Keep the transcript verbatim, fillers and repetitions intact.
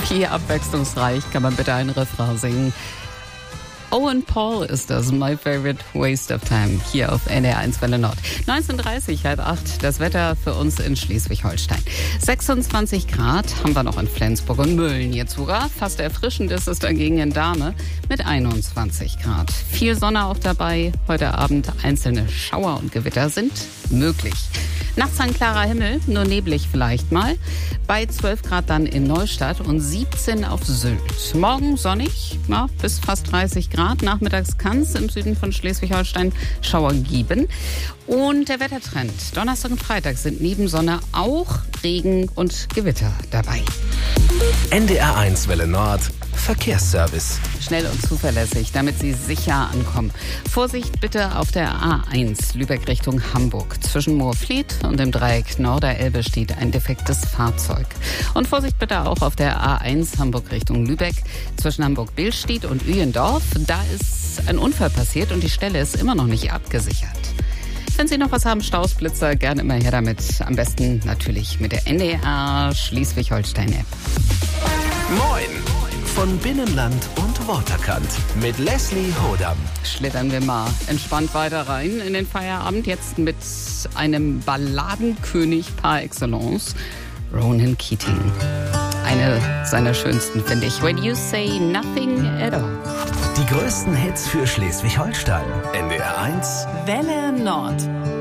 Wie abwechslungsreich kann man bitte einen Refrain singen? Owen Paul ist das, My Favorite Waste of Time, hier auf N D R eins Welle Nord. neunzehn Uhr dreißig, halb acht, das Wetter für uns in Schleswig-Holstein. sechsundzwanzig Grad haben wir noch in Flensburg und Mölln jetzt sogar. Fast erfrischend ist es dagegen in Dahme mit einundzwanzig Grad. Viel Sonne auch dabei. Heute Abend einzelne Schauer und Gewitter sind möglich. Nachts ein klarer Himmel, nur neblig vielleicht mal. Bei zwölf Grad dann in Neustadt und siebzehn auf Sylt. Morgen sonnig, ja, bis fast dreißig Grad. Nachmittags kann es im Süden von Schleswig-Holstein Schauer geben. Und der Wettertrend. Donnerstag und Freitag sind neben Sonne auch Regen und Gewitter dabei. N D R eins Welle Nord Verkehrsservice. Schnell und zuverlässig, damit Sie sicher ankommen. Vorsicht bitte auf der A eins Lübeck Richtung Hamburg. Zwischen Moorfleet und dem Dreieck Norderelbe steht ein defektes Fahrzeug. Und Vorsicht bitte auch auf der A eins Hamburg Richtung Lübeck. Zwischen Hamburg-Billstedt und Uyendorf. Da ist ein Unfall passiert und die Stelle ist immer noch nicht abgesichert. Wenn Sie noch was haben, Staus, Blitzer, gerne immer her damit. Am besten natürlich mit der N D R Schleswig-Holstein-App. Moin von Binnenland und Waterkant mit Leslie Hodam. Schlittern wir mal entspannt weiter rein in den Feierabend. Jetzt mit einem Balladenkönig par excellence, Ronan Keating. Eine seiner schönsten, finde ich. When You Say Nothing at All. Die größten Hits für Schleswig-Holstein. N D R eins Welle Nord.